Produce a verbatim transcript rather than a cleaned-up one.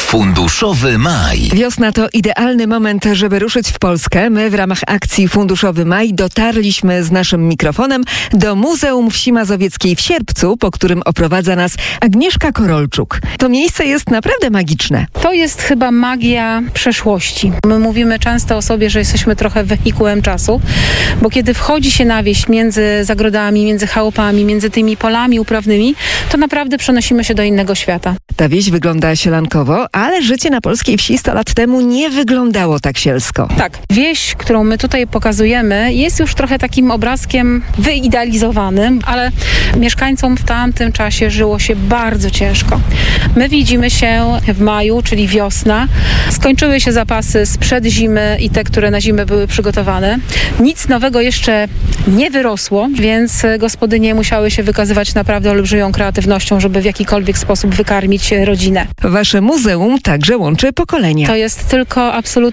Funduszowy Maj. Wiosna to idealny moment, żeby ruszyć w Polskę. My w ramach akcji Funduszowy Maj dotarliśmy z naszym mikrofonem do Muzeum Wsi Mazowieckiej w Sierpcu, po którym oprowadza nas Agnieszka Korolczuk. To miejsce jest naprawdę magiczne. To jest chyba magia przeszłości. My mówimy często o sobie, że jesteśmy trochę wehikułem czasu, bo kiedy wchodzi się na wieś między zagrodami, między chałupami, między tymi polami uprawnymi, to naprawdę przenosimy się do innego świata. Ta wieś wygląda sielankowo, ale życie na polskiej wsi sto lat temu nie wyglądało tak sielsko. Tak, wieś, którą my tutaj pokazujemy, jest już trochę takim obrazkiem wyidealizowanym, ale mieszkańcom w tamtym czasie żyło się bardzo ciężko. My widzimy się w maju, czyli wiosna. Skończyły się zapasy sprzed zimy i te, które na zimę były przygotowane. Nic nowego jeszcze nie wyrosło, więc gospodynie musiały się wykazywać naprawdę olbrzymią kreatywnością, żeby w jakikolwiek sposób wykarmić rodzinę. Wasze muzeum także łączy pokolenia. To jest tylko absolutnie